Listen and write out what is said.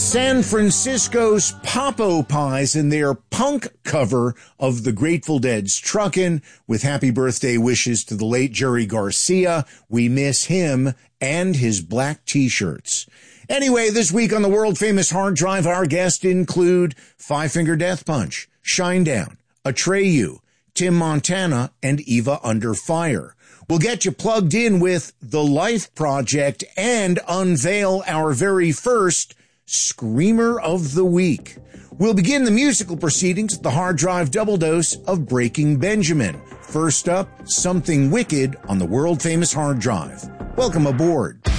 San Francisco's Popo Pies in their punk cover of the Grateful Dead's Truckin', with happy birthday wishes to the late Jerry Garcia. We miss him and his black t-shirts. Anyway, this week on the world-famous Hard Drive, our guests include Five Finger Death Punch, Shinedown, Atreyu, Tim Montana, and Eva Under Fire. We'll get you plugged in with The Life Project and unveil our very first Screamer of the Week. We'll begin the musical proceedings with the Hard Drive double dose of Breaking Benjamin. First up, Something Wicked on the world-famous Hard Drive. Welcome aboard.